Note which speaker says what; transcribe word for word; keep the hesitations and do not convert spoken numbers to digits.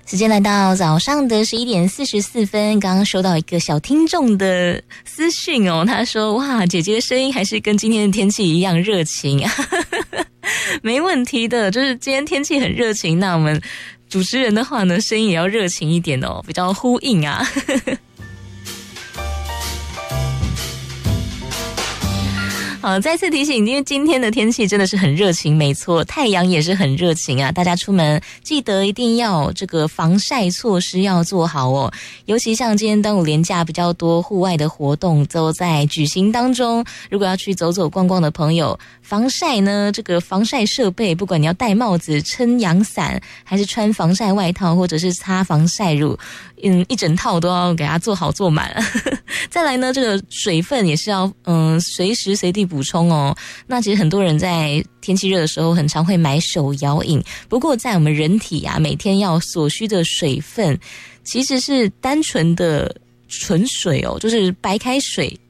Speaker 1: 时间来到早上的十一点四十四分，刚刚收到一个小听众的私讯哦，他说哇，姐姐的声音还是跟今天的天气一样热情啊，没问题的，就是今天天气很热情，那我们主持人的话呢，声音也要热情一点哦，比较呼应啊。好，再次提醒，因为今天的天气真的是很热情，没错，太阳也是很热情啊！大家出门记得一定要这个防晒措施要做好哦。尤其像今天端午连假比较多户外的活动都在举行当中，如果要去走走逛逛的朋友，防晒呢，这个防晒设备，不管你要戴帽子、撑阳伞，还是穿防晒外套，或者是擦防晒乳，嗯，一整套都要给它做好做满。再来呢，这个水分也是要嗯随时随地补充哦。那其实很多人在天气热的时候很常会买手摇饮，不过在我们人体啊每天要所需的水分其实是单纯的纯水哦，就是白开水